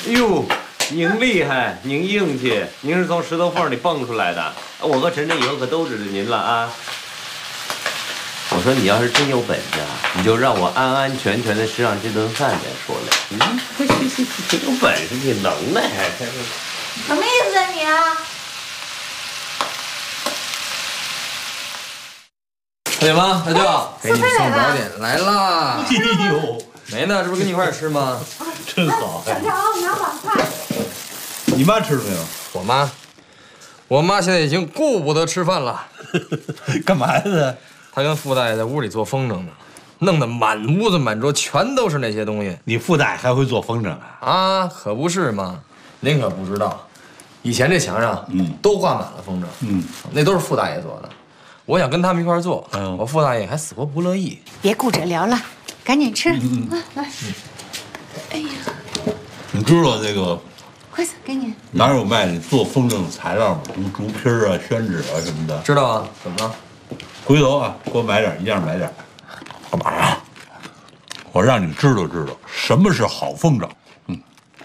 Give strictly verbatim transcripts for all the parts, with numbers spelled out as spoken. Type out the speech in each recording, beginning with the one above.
哟，您厉害，您硬气，您是从石头缝里蹦出来的。我和晨晨以后可都指着您了啊！我说你要是真有本事啊，你就让我安安全全的吃上这顿饭再说了。嗯，挺有本事，挺能耐， 什么意思啊你啊？ 大姐妈，大舅，给你送早点来啦！ 哎呦， 没呢，这不跟你一块吃吗？ 真好。 小条，拿碗筷。 你妈吃了没有？ 我妈，我妈现在已经顾不得吃饭了。 干嘛呀？ 她跟傅大爷在屋里做风筝呢，弄得满屋子满桌全都是那些东西。 你傅大爷还会做风筝啊？ 啊，可不是嘛！您可不知道，以前这墙上，嗯，都挂满了风筝，嗯，那都是傅大爷做的。我想跟他们一块做，嗯，我傅大爷还死活不乐意。 别顾着聊了，赶紧吃。嗯，来。哎呀， 你知道这个？ 筷子给你。 哪有卖你做风筝的材料吗？什么竹皮啊、宣纸啊什么的。 知道啊？怎么了？ 回头啊，给我买点，一样买点。干嘛呀？我让你知道知道什么是好风筝。嗯。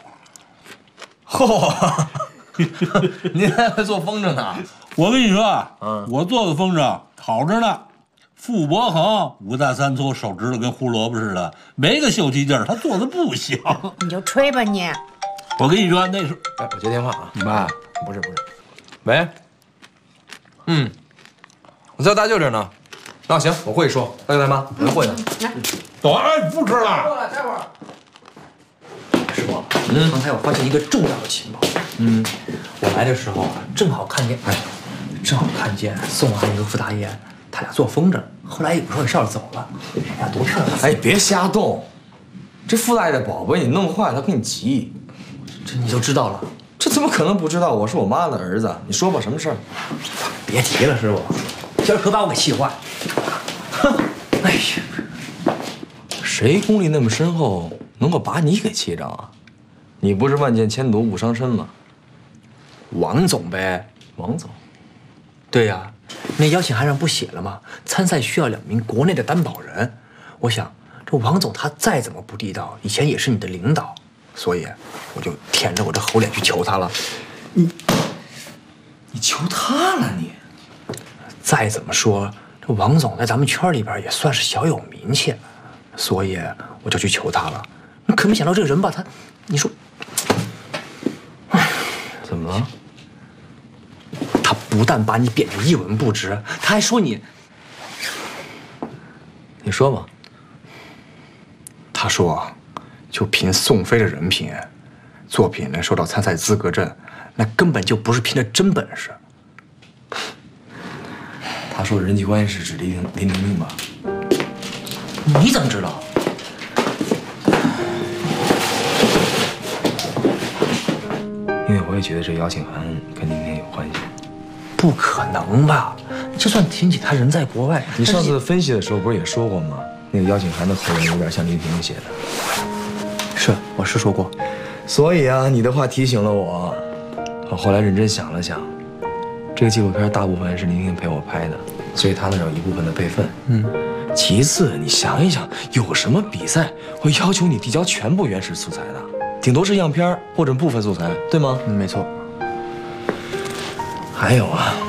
嚯！您还会做风筝呢？ 我跟你说啊，嗯，我做的风筝好着呢，傅伯衡五大三粗，手指头跟胡萝卜似的，没个秀气劲儿，他做的不行。 你就吹吧你。 我跟你说，那时候， 哎，我接电话啊， 你妈， 不是不是，喂，嗯，我在大舅这呢。那行，我过去说，大舅大妈，我就过去。 来， 走，哎，不吃了。 过来，待会儿。 师傅，嗯，刚才我发现一个重要的情报。嗯，我来的时候啊，正好看见，哎，正好看见宋阿姨和傅大爷他俩做风筝，后来有时候笑着走了。哎呀，多漂亮！ 哎，别瞎动，这傅大爷的宝贝你弄坏，他跟你急。 这你就知道了？ 这怎么可能不知道？我是我妈的儿子，你说吧，什么事儿？ 别提了，师傅，今儿可把我给气坏。哼，哎呀， 谁功力那么深厚，能够把你给气着啊？你不是万箭千毒不伤身吗？ 王总呗， 王总。 对呀、啊，那邀请函上不写了吗？参赛需要两名国内的担保人。我想，这王总他再怎么不地道，以前也是你的领导，所以我就舔着我这猴脸去求他了。 你，你求他了你？ 再怎么说，这王总在咱们圈里边也算是小有名气，所以我就去求他了。可没想到这个人吧，他，你说， 怎么了？ 他不但把你贬得一文不值，他还说你， 你说吧。 他说，就凭宋飞的人品，作品能收到参赛资格证，那根本就不是凭着真本事。 他说人际关系是指林林玲玲吧？ 你怎么知道？ 因为我也觉得这邀请函跟林玲有关系。 不可能吧？就算挺起他人在国外， 你上次分析的时候不是也说过吗？那个邀请函的口吻有点像林婷写的。 是，我是说过。 所以啊，你的话提醒了我。我后来认真想了想，这个纪录片大部分是林婷陪我拍的，所以她那有一部分的备份。嗯。其次，你想一想，有什么比赛会要求你递交全部原始素材的？顶多是样片或者部分素材，对吗？ 嗯，没错。 还有啊。